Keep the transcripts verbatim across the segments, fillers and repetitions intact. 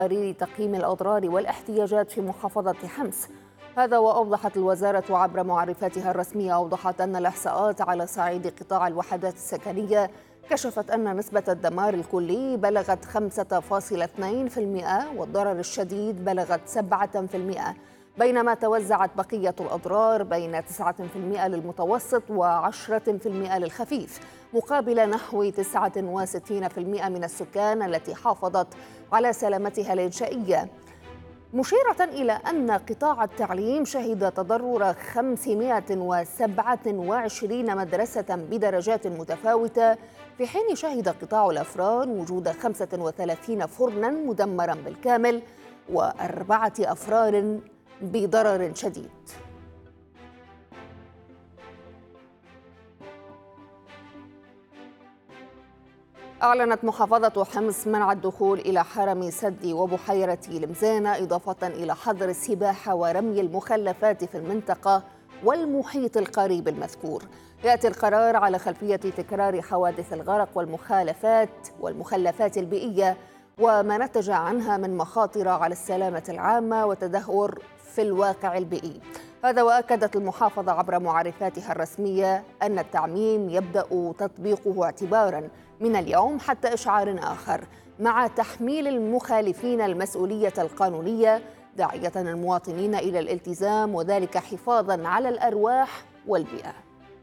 لتقييم الأضرار والاحتياجات في محافظة حمص. هذا وأوضحت الوزارة عبر معرفاتها الرسمية أوضحت أن الإحصاءات على صعيد قطاع الوحدات السكنية كشفت أن نسبة الدمار الكلي بلغت خمسة فاصلة اثنين بالمئة والضرر الشديد بلغت سبعة بالمئة، بينما توزعت بقية الأضرار بين تسعة بالمئة للمتوسط وعشرة بالمئة للخفيف، مقابل نحو تسعة وستين بالمئة من السكان التي حافظت على سلامتها الإنشائية، مشيرة إلى أن قطاع التعليم شهد تضرر خمسمائة وسبعة وعشرين مدرسة بدرجات متفاوتة، في حين شهد قطاع الأفران وجود خمسة وثلاثين فرناً مدمراً بالكامل وأربعة أفران بضرر شديد. أعلنت محافظة حمص منع الدخول إلى حرم سد وبحيرة لمزانة، إضافة إلى حظر السباحة ورمي المخلفات في المنطقة والمحيط القريب المذكور. يأتي القرار على خلفية تكرار حوادث الغرق والمخالفات والمخلفات البيئية وما نتج عنها من مخاطر على السلامة العامة وتدهور في الواقع البيئي. هذا وأكدت المحافظة عبر معرفاتها الرسمية أن التعميم يبدأ تطبيقه اعتباراً من اليوم حتى إشعار آخر، مع تحميل المخالفين المسؤولية القانونية، داعية المواطنين إلى الالتزام وذلك حفاظاً على الأرواح والبيئة.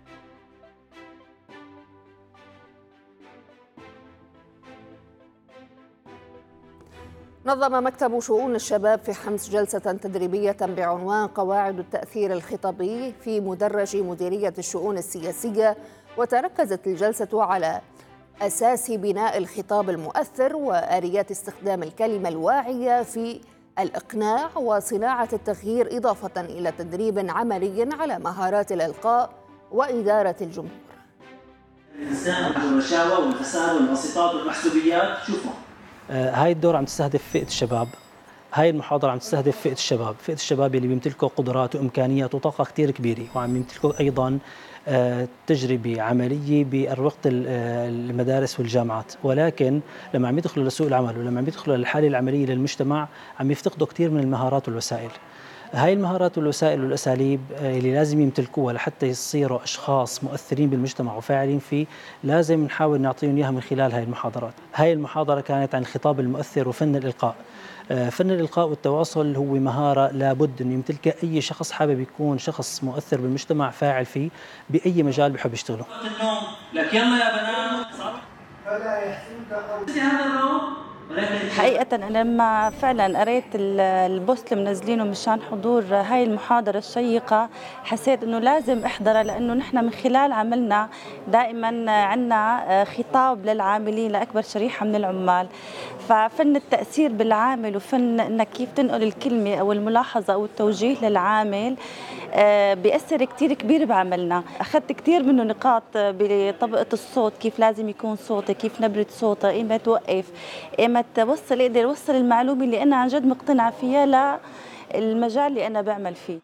نظم مكتب شؤون الشباب في حمص جلسة تدريبية بعنوان قواعد التأثير الخطابي في مدرج مديرية الشؤون السياسية، وتركزت الجلسة على أساس بناء الخطاب المؤثر وآليات استخدام الكلمة الواعية في الإقناع وصناعة التغيير، إضافة إلى تدريب عملي على مهارات الإلقاء وإدارة الجمهور. الإنسان عنده الرشاوى والفساد والواسطات والمحسوبيات. شوفوا آه هاي الدور عم تستهدف فئة الشباب، هاي المحاضرة عم تستهدف فئة الشباب، فئة الشباب اللي بيمتلكوا قدرات وإمكانيات وطاقة كتير كبيرة، وعم يمتلكوا أيضاً آه تجربة عملية بأروقة المدارس والجامعات، ولكن لما عم يدخلوا لسوق العمل ولما عم يدخلوا للحالة العملية للمجتمع عم يفتقدوا كتير من المهارات والوسائل. هاي المهارات والوسائل والأساليب اللي لازم يمتلكوها لحتى يصيروا أشخاص مؤثرين بالمجتمع وفاعلين فيه، لازم نحاول نعطيهم إياها من خلال هاي المحاضرات. هاي المحاضرة كانت عن الخطاب المؤثر وفن الإلقاء. فن الإلقاء والتواصل هو مهارة لابد أن يمتلكها أي شخص حابب يكون شخص مؤثر بالمجتمع فاعل فيه بأي مجال بحب يشتغله. النوم لك يلا يا بنات فلا يحسنك هذا الروم. حقيقة أنا لما فعلا قريت البوست اللي منزلينه مشان حضور هاي المحاضرة الشيقة حسيت إنه لازم أحضرها، لأنه نحن من خلال عملنا دائما عنا خطاب للعاملين لأكبر شريحة من العمال، ففن التأثير بالعامل وفن إنك كيف تنقل الكلمة أو الملاحظة أو التوجيه للعامل بيأثر كتير كبير بعملنا. أخذت كتير منه نقاط بطبقة الصوت، كيف لازم يكون صوتي، كيف نبرة صوتي، إيمتى توقف، إيمتى توصل، يقدر يوصل المعلومة اللي أنا عن جد مقتنعة فيها للمجال اللي أنا بعمل فيه.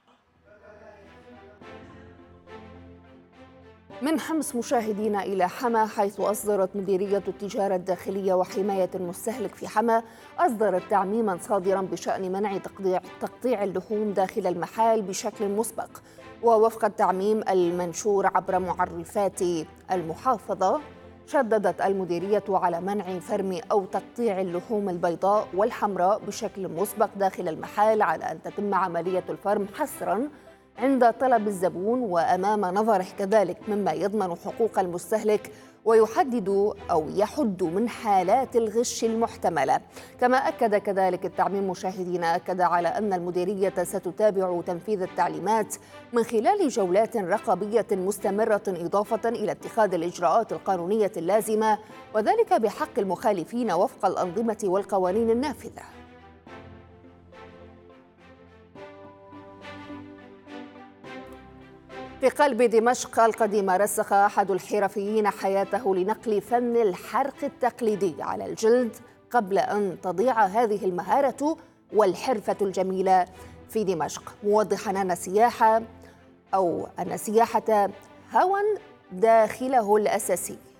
من حمص مشاهدينا إلى حما، حيث أصدرت مديرية التجارة الداخلية وحماية المستهلك في حما أصدرت تعميما صادرا بشأن منع تقطيع تقطيع اللحوم داخل المحال بشكل مسبق. ووفق التعميم المنشور عبر معرفات المحافظة، شددت المديرية على منع فرم أو تقطيع اللحوم البيضاء والحمراء بشكل مسبق داخل المحال، على أن تتم عملية الفرم حصراً عند طلب الزبون وأمام نظره كذلك، مما يضمن حقوق المستهلك ويحدد أو يحد من حالات الغش المحتملة. كما أكد كذلك التعميم مشاهدينا أكد على أن المديرية ستتابع تنفيذ التعليمات من خلال جولات رقابية مستمرة، إضافة إلى اتخاذ الإجراءات القانونية اللازمة، وذلك بحق المخالفين وفق الأنظمة والقوانين النافذة. في قلب دمشق القديمة رسخ أحد الحرفيين حياته لنقل فن الحرق التقليدي على الجلد قبل أن تضيع هذه المهارة والحرفة الجميلة في دمشق، موضحا أن السياحة أو أن السياحة هوى داخله الأساسي.